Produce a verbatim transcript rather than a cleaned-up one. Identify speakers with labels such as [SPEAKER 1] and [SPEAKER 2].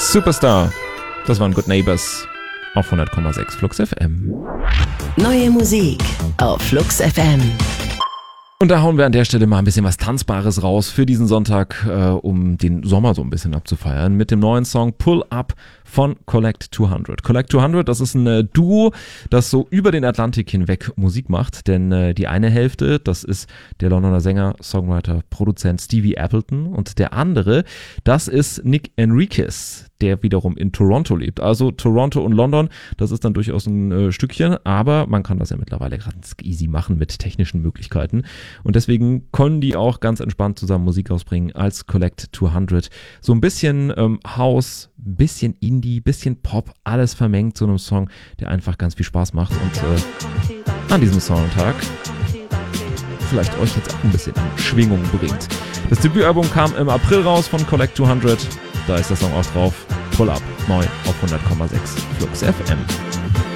[SPEAKER 1] Superstar. Das waren Good Neighbors auf hundert Komma sechs Flux F M.
[SPEAKER 2] Neue Musik auf Flux F M.
[SPEAKER 1] Und da hauen wir an der Stelle mal ein bisschen was Tanzbares raus für diesen Sonntag, äh, um den Sommer so ein bisschen abzufeiern, mit dem neuen Song Pull Up von Collect zweihundert. Collect zweihundert, das ist ein äh, Duo, das so über den Atlantik hinweg Musik macht, denn äh, die eine Hälfte, das ist der Londoner Sänger, Songwriter, Produzent Stevie Appleton und der andere, das ist Nick Enriquez, der wiederum in Toronto lebt. Also Toronto und London, das ist dann durchaus ein äh, Stückchen, aber man kann das ja mittlerweile ganz easy machen mit technischen Möglichkeiten und deswegen können die auch ganz entspannt zusammen Musik ausbringen als Collect zweihundert. So ein bisschen ähm, House, bisschen Indie, bisschen Pop, alles vermengt zu einem Song, der einfach ganz viel Spaß macht und äh, an diesem Sonntag vielleicht euch jetzt auch ein bisschen in Schwingung bringt. Das Debütalbum kam im April raus von Collect zweihundert. Da ist der Song auch drauf. Pull Up, neu auf hundert Komma sechs Flux F M.